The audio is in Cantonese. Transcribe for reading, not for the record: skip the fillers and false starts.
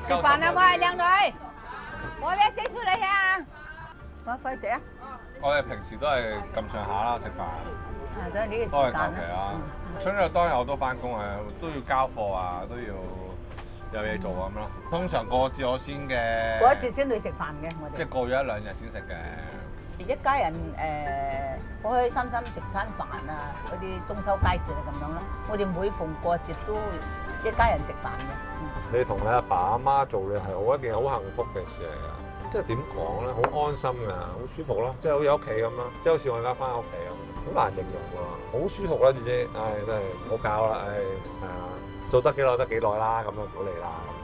食飯啦，喂，靚女，我咩整出嚟啊？我費事啊！ 我哋平時都係咁上下啦，食飯啊，都係呢個時都係求間其啦啦。。 春日當日我都翻工啊，都要交貨啊，都要有嘢做咁咯。通常過節我先嘅， 過一節先去食飯嘅，我哋即係過咗一兩日先食嘅。 一家人開開心心食餐飯啊，嗰啲中秋佳節啊咁樣咯。我哋每逢過節都一家人食飯嘅。 你同你阿爸阿媽做嘅係好一件好幸福嘅事嚟㗎。即係點講咧？好安心㗎，好舒服咯，即係好似屋企咁咯，即係好似我而家翻屋企咁，好難形容喎，好舒服啦，總之，唉，真係唔好搞啦，唉，係啊，做得幾耐得幾耐啦，咁就唔好嚟啦。